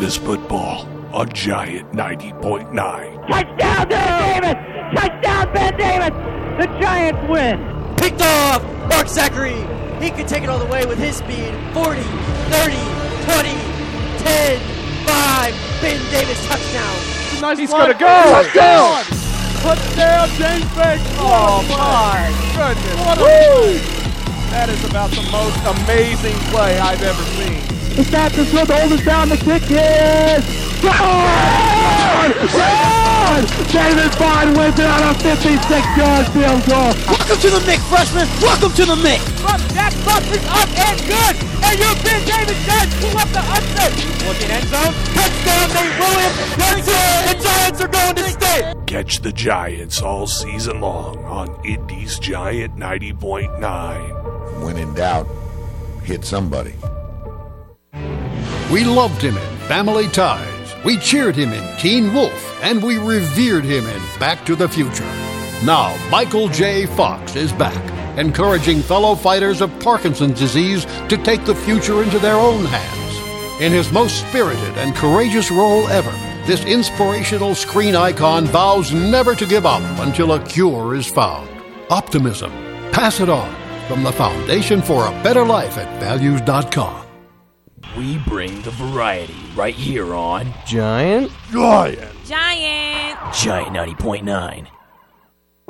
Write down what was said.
this football on Giant 90.9. Touchdown, Ben Davis! Touchdown, Ben Davis! The Giants win! Picked off! Mark Zachary! He can take it all the way with his speed. 40, 30, 20, 10, 5. Ben Davis, touchdown! Nice He's going to go! Touchdown! Touchdown, James Banks! Oh, my goodness! What a Woo! That is about the most amazing play I've ever seen. The snap is good. Hold it down. The kick is gone! Gone! David Bond wins it on a 56-yard field goal. Welcome to the Mick, freshman! Welcome to the Mick! Jack Buster's up and good! And you've been David Jones pull up the upset! Looking end zone, touchdown Nate Williams! That's it! The Giants are going to stay! Catch the Giants all season long on Indy's Giant 90.9. When in doubt, hit somebody. We loved him in Family Ties. We cheered him in Teen Wolf, and we revered him in Back to the Future. Now, Michael J. Fox is back, encouraging fellow fighters of Parkinson's disease to take the future into their own hands. In his most spirited and courageous role ever, this inspirational screen icon vows never to give up until a cure is found. Optimism. Pass it on. From the Foundation for a Better Life at Values.com. We bring the variety right here on Giant? Giant 90.9.